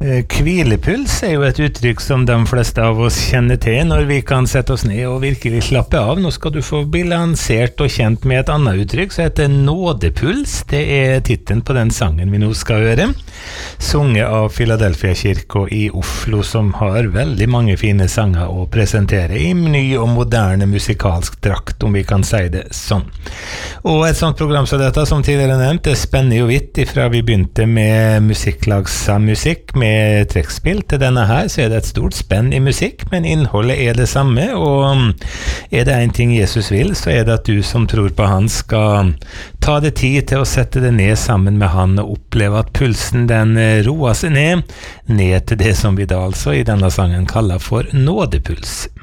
Hvilepuls jo et uttrykk som de fleste av oss kjenner til når vi kan sette oss ned og virkelig slappe av. Nå skal du få bli lansert og kjent med et annet uttrykk som heter nådepuls. Det titlen på den sangen vi nå skal høre. Sunget av Philadelphia Kirke i Oslo, som har veldig mange fine sanger å presentere i ny og moderne musikalsk drakt, om vi kan si det sånn. Og et sånt program som dette, som tidligere nevnt, det spenner jo vidt ifra vi begynte med musikklagsmusikk med trekkspill til denne her, så det et stort spenn i musikk, men innholdet det samme, og det en ting Jesus vil, så det at du som tror på han skal ta det tid til å sette det ned sammen med han og oppleve at pulsen den roer seg ned til det som vi da altså i denne sangen kaller for nådepuls.